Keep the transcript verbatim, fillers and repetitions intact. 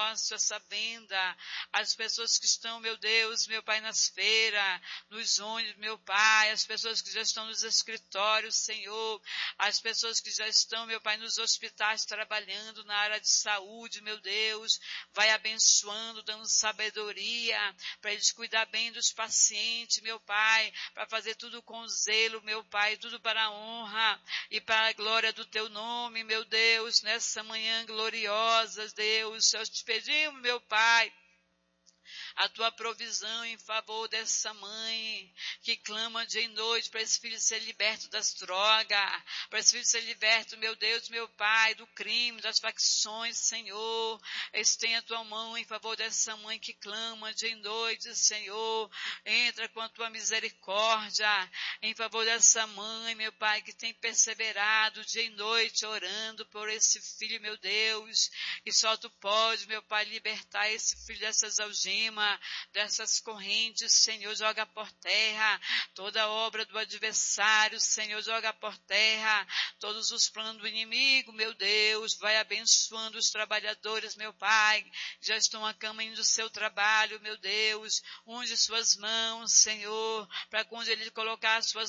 negócio, essa venda, as pessoas que estão, meu Deus, meu Pai, nas feiras, nos ônibus, meu Pai, as pessoas que já estão nos escritórios, Senhor, as pessoas que já estão, meu Pai, nos hospitais trabalhando na área de saúde, meu Deus, vai abençoando, dando sabedoria, para eles cuidar bem dos pacientes, meu Pai, para fazer tudo com zelo, meu Pai, tudo para a honra e para a glória do Teu nome, meu Deus, nessa manhã gloriosa, Deus, nós te pedimos, meu Pai, a tua provisão em favor dessa mãe que clama dia e noite para esse filho ser liberto das drogas, para esse filho ser liberto, meu Deus, meu Pai, do crime, das facções, Senhor. Estenda a tua mão em favor dessa mãe que clama dia e noite, Senhor. Entra com a tua misericórdia em favor dessa mãe, meu Pai, que tem perseverado dia e noite orando por esse filho, meu Deus. E só tu pode, meu Pai, libertar esse filho dessas algemas, dessas correntes, Senhor, joga por terra toda obra do adversário, Senhor, joga por terra todos os planos do inimigo, meu Deus, vai abençoando os trabalhadores, meu Pai, já estão a caminho do seu trabalho, meu Deus, unge suas mãos, Senhor, para quando ele colocar as suas